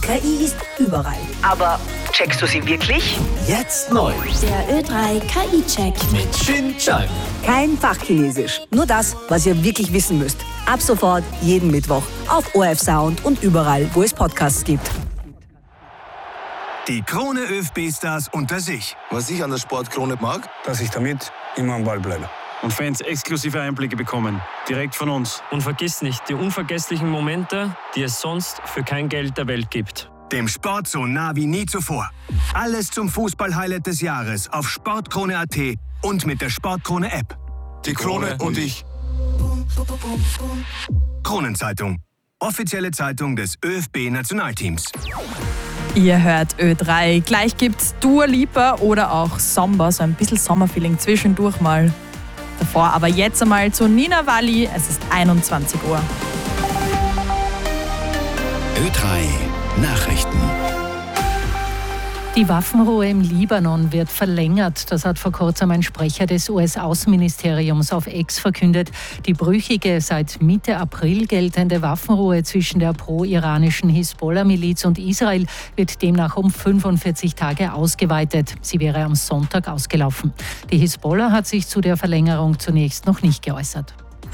KI ist überall. Aber checkst du sie wirklich? Jetzt neu. Der Ö3 KI-Check. Mit Xin Zhang. Kein Fachchinesisch, nur das, was ihr wirklich wissen müsst. Ab sofort, jeden Mittwoch, auf ORF Sound und überall, wo es Podcasts gibt. Die Krone ÖFB-Stars unter sich. Was ich an der Sportkrone mag, dass ich damit immer am Ball bleibe. Und Fans exklusive Einblicke bekommen, direkt von uns. Und vergiss nicht, die unvergesslichen Momente, die es sonst für kein Geld der Welt gibt. Dem Sport so nah wie nie zuvor. Alles zum Fußball-Highlight des Jahres auf sportkrone.at und mit der Sportkrone-App. die Krone und ich. Kronenzeitung. Offizielle Zeitung des ÖFB-Nationalteams. Ihr hört Ö3. Gleich gibt's Dua Lipa oder auch Samba, so ein bisschen Sommerfeeling zwischendurch mal. Davor aber jetzt einmal zu Nina Walli. Es ist 21 Uhr. Ö3 Nachrichten. Die Waffenruhe im Libanon wird verlängert. Das hat vor kurzem ein Sprecher des US-Außenministeriums auf X verkündet. Die brüchige, seit Mitte April geltende Waffenruhe zwischen der pro-iranischen Hisbollah-Miliz und Israel wird demnach um 45 Tage ausgeweitet. Sie wäre am Sonntag ausgelaufen. Die Hisbollah hat sich zu der Verlängerung zunächst noch nicht geäußert.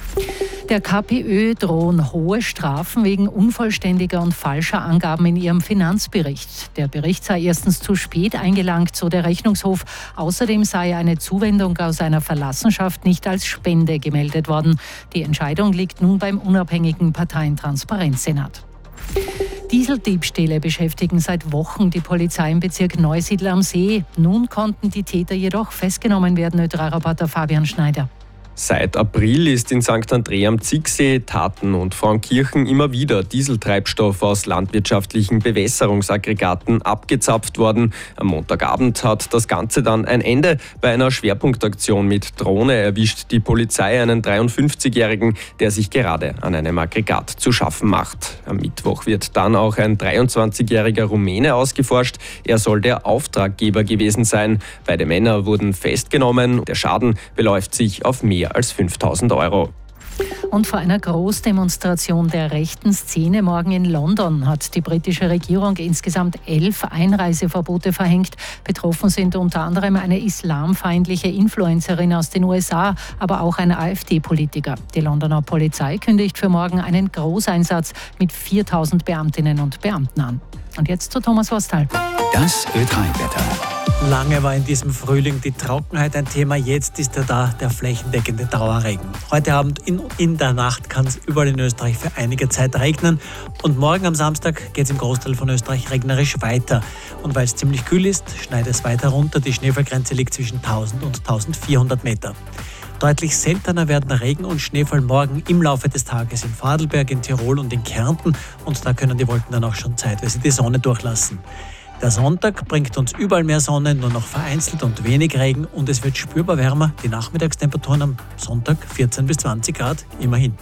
Der KPÖ drohen hohe Strafen wegen unvollständiger und falscher Angaben in ihrem Finanzbericht. Der Bericht sei erstens zu spät eingelangt, so der Rechnungshof. Außerdem sei eine Zuwendung aus einer Verlassenschaft nicht als Spende gemeldet worden. Die Entscheidung liegt nun beim unabhängigen Parteientransparenzsenat. Dieseldiebstähle beschäftigen seit Wochen die Polizei im Bezirk Neusiedl am See. Nun konnten die Täter jedoch festgenommen werden, Ö3-Reporter Fabian Schneider. Seit April ist in St. André am Zicksee, Taten und Frauenkirchen immer wieder Dieseltreibstoff aus landwirtschaftlichen Bewässerungsaggregaten abgezapft worden. Am Montagabend hat das Ganze dann ein Ende. Bei einer Schwerpunktaktion mit Drohne erwischt die Polizei einen 53-Jährigen, der sich gerade an einem Aggregat zu schaffen macht. Am Mittwoch wird dann auch ein 23-jähriger Rumäne ausgeforscht. Er soll der Auftraggeber gewesen sein. Beide Männer wurden festgenommen. Der Schaden beläuft sich auf mehr als 5.000 Euro. Und vor einer Großdemonstration der rechten Szene morgen in London hat die britische Regierung insgesamt 11 Einreiseverbote verhängt. Betroffen sind unter anderem eine islamfeindliche Influencerin aus den USA, aber auch ein AfD-Politiker. Die Londoner Polizei kündigt für morgen einen Großeinsatz mit 4.000 Beamtinnen und Beamten an. Und jetzt zu Thomas Wostal. Das Ö3-Wetter. Lange war in diesem Frühling die Trockenheit ein Thema, jetzt ist er da, der flächendeckende Dauerregen. Heute Abend in der Nacht kann es überall in Österreich für einige Zeit regnen und morgen am Samstag geht es im Großteil von Österreich regnerisch weiter. Und weil es ziemlich kühl ist, schneit es weiter runter, die Schneefallgrenze liegt zwischen 1000 und 1400 Meter. Deutlich seltener werden Regen und Schneefall morgen im Laufe des Tages in Vorarlberg, in Tirol und in Kärnten und da können die Wolken dann auch schon zeitweise die Sonne durchlassen. Der Sonntag bringt uns überall mehr Sonne, nur noch vereinzelt und wenig Regen und es wird spürbar wärmer. Die Nachmittagstemperaturen am Sonntag 14 bis 20 Grad, immerhin.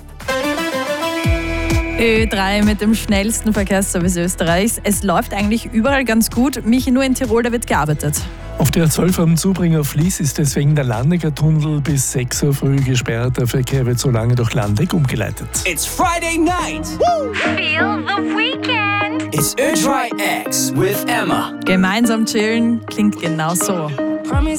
Ö3 mit dem schnellsten Verkehrsservice Österreichs. Es läuft eigentlich überall ganz gut. Michi, nur in Tirol, da wird gearbeitet. Auf der A12 am Zubringer Fließ ist deswegen der Landecker-Tunnel bis 6 Uhr früh gesperrt. Der Verkehr wird so lange durch Landeck umgeleitet. It's Friday night. Woo! Feel the weekend. It's Ö3X with Emma. Gemeinsam chillen klingt genau so. Promise